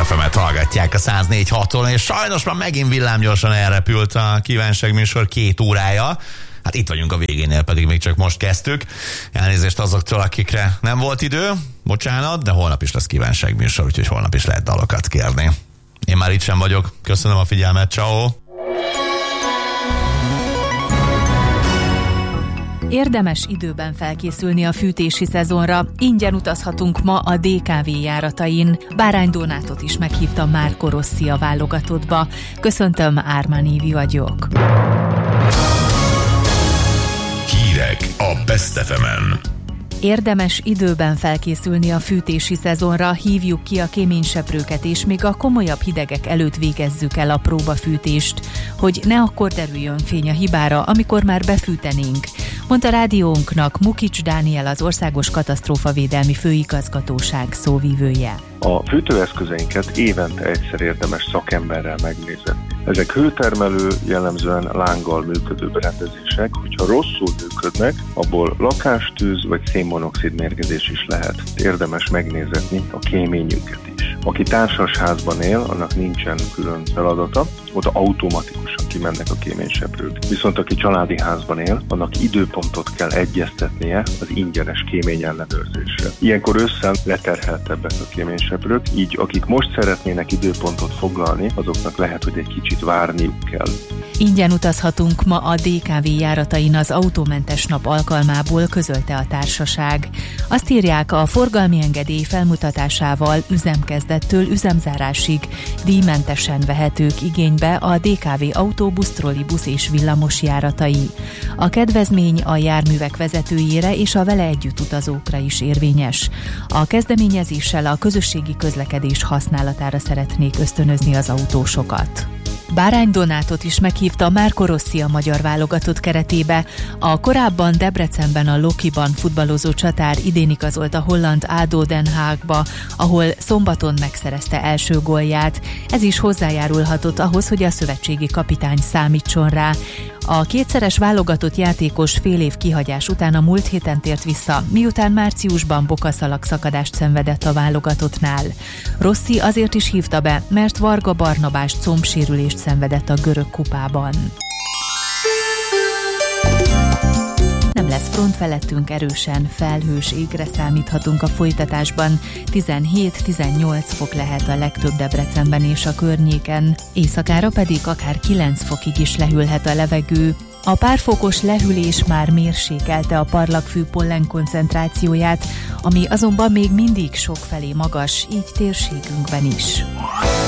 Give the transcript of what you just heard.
FM-et hallgatják a 104.6-on, és sajnos már megint villámgyorsan elrepült a kívánságműsor 2 órája. Hát itt vagyunk a végénél, pedig még csak most kezdtük. Elnézést azoktól, akikre nem volt idő, bocsánat, de holnap is lesz kívánságműsor, úgyhogy holnap is lehet dalokat kérni. Én már itt sem vagyok. Köszönöm a figyelmet, ciao. Érdemes időben felkészülni a fűtési szezonra. Ingyen utazhatunk ma a DKV járatain. Bárány Donátot is meghívta Marco Rossi a válogatottba. Köszöntöm, Ármán Évi vagyok. Hírek a Best FM-en. Érdemes időben felkészülni a fűtési szezonra, hívjuk ki a kéményseprőket, és még a komolyabb hidegek előtt végezzük el a próbafűtést, hogy ne akkor derüljön fény a hibára, amikor már befűtenénk, mondta rádiónknak Mukics Dániel, az Országos Katasztrófavédelmi Főigazgatóság szóvivője. A fűtőeszközeinket évente egyszer érdemes szakemberrel megnézni. Ezek hőtermelő, jellemzően lánggal működő berendezések, hogyha rosszul működnek, abból lakástűz vagy szénmonoxid mérgezés is lehet. Érdemes megnézetni a kéményünket is. Aki társasházban él, annak nincsen külön feladata, oda automatikusan kimennek a kéményseprők. Viszont aki családi házban él, annak időpontot kell egyeztetnie az ingyenes kémény ellenőrzésre. Ilyenkor ősszel leterheltebbek a kéményseprők, így akik most szeretnének időpontot foglalni, azoknak lehet, hogy egy kicsit várniuk kell. Ingyen utazhatunk ma a DKV járatain az autómentes nap alkalmából, közölte a társaság. Azt írják, a forgalmi engedély felmutatásával üzemkezdettől üzemzárásig díjmentesen vehetők igénybe a DKV autóbusz, trollibusz és villamos járatai. A kedvezmény a járművek vezetőjére és a vele együtt utazókra is érvényes. A kezdeményezéssel a közösségi közlekedés használatára szeretnék ösztönözni az autósokat. Bárány Donátot is meghívta Marco Rossi a magyar válogatott keretébe. A korábban Debrecenben a Lokiban futballozó csatár idén igazolt a holland ADO Den Haagba, ahol szombaton megszerezte első gólját. Ez is hozzájárulhatott ahhoz, hogy a szövetségi kapitány számítson rá. A kétszeres válogatott játékos fél év kihagyás után a múlt héten tért vissza, miután márciusban bokaszalag szakadást szenvedett a válogatottnál. Rossi azért is hívta be, mert Varga Barnabás combsérülést szenvedett a görög kupában. Nem lesz front felettünk, erősen felhős égre számíthatunk a folytatásban. 17-18 fok lehet a legtöbb Debrecenben és a környéken. Éjszakára pedig akár 9 fokig is lehűlhet a levegő. A párfokos lehűlés már mérsékelte a parlagfű pollen koncentrációját, ami azonban még mindig sokfelé magas, így térségünkben is.